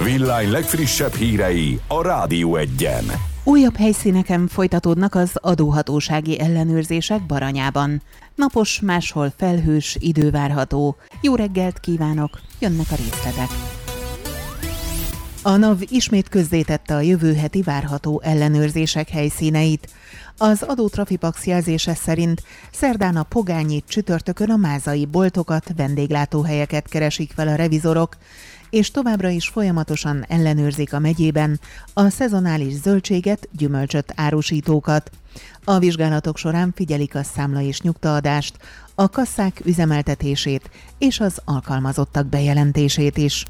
Villány legfrissebb hírei a Rádió Egyen. Újabb helyszíneken folytatódnak az adóhatósági ellenőrzések Baranyában. Napos, máshol felhős idő várható. Jó reggelt kívánok, jönnek a részletek. A NAV ismét közzétette a jövő heti várható ellenőrzések helyszíneit. Az adótrafipax jelzése szerint szerdán a Pogányi, csütörtökön a mázai boltokat, vendéglátóhelyeket keresik fel a revizorok, és továbbra is folyamatosan ellenőrzik a megyében a szezonális zöldséget, gyümölcsöt árusítókat. A vizsgálatok során figyelik a számla és nyugtaadást, a kasszák üzemeltetését és az alkalmazottak bejelentését is.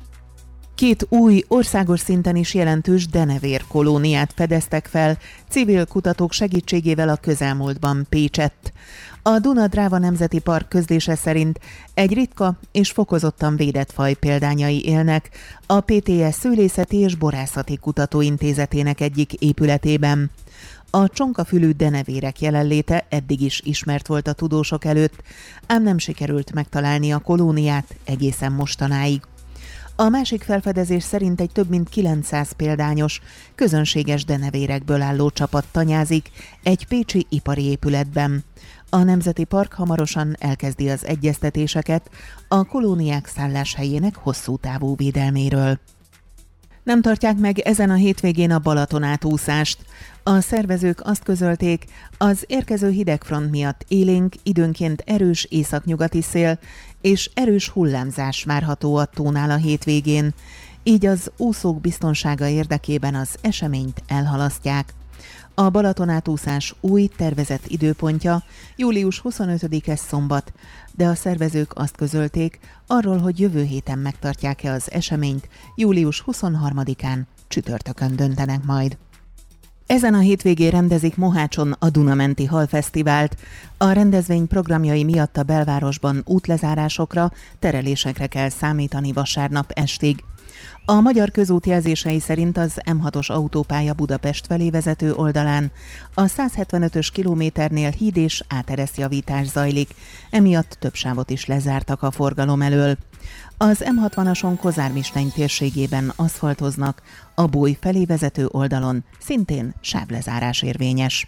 2 új, országos szinten is jelentős denevér kolóniát fedeztek fel civil kutatók segítségével a közelmúltban Pécsett. A Duna-Dráva Nemzeti Park közlése szerint egy ritka és fokozottan védett faj példányai élnek a PTS Szőlészeti és Borászati Kutatóintézetének egyik épületében. A csonkafülű denevérek jelenléte eddig is ismert volt a tudósok előtt, ám nem sikerült megtalálni a kolóniát egészen mostanáig. A másik felfedezés szerint egy több mint 900 példányos, közönséges denevérekből álló csapat tanyázik egy pécsi ipari épületben. A Nemzeti Park hamarosan elkezdi az egyeztetéseket a kolóniák szálláshelyének hosszú távú védelméről. Nem tartják meg ezen a hétvégén a Balatonátúszást. A szervezők azt közölték, az érkező hidegfront miatt élénk, időnként erős északnyugati szél és erős hullámzás várható a tónál a hétvégén, így az úszók biztonsága érdekében az eseményt elhalasztják. A Balatonátúszás új tervezett időpontja július 25-e szombat, de a szervezők azt közölték, arról, hogy jövő héten megtartják-e az eseményt, július 23-án csütörtökön döntenek majd. Ezen a hétvégén rendezik Mohácson a Dunamenti Halfesztivált. A rendezvény programjai miatt a belvárosban útlezárásokra, terelésekre kell számítani vasárnap estig. A Magyar Közút jelzései szerint az M6-os autópálya Budapest felé vezető oldalán a 175-ös kilométernél híd és áteresztjavítás zajlik, emiatt több sávot is lezártak a forgalom elől. Az M60-ason Kozármisteny térségében aszfaltoznak, a Bój felé vezető oldalon szintén sávlezárás érvényes.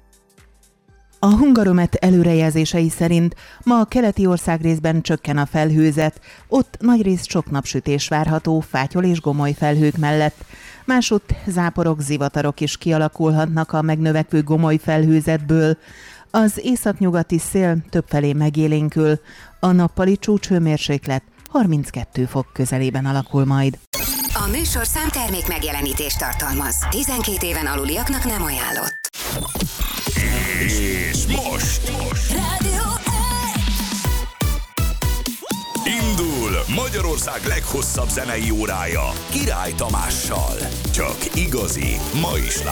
A Hungaromet előrejelzései szerint ma a keleti országrészben csökken a felhőzet, ott nagyrészt sok napsütés várható fátyol és gomoly felhők mellett. Másutt záporok, zivatarok is kialakulhatnak a megnövekvő gomoly felhőzetből. Az északnyugati szél többfelé megélénkül, a nappali csúcshőmérséklet 32 fok közelében alakul majd. A műsorszám termék megjelenítést tartalmaz. 12 éven aluliaknak nem ajánlott. És most Rádió indul Magyarország leghosszabb zenei órája Király Tamással. Csak igazi, ma is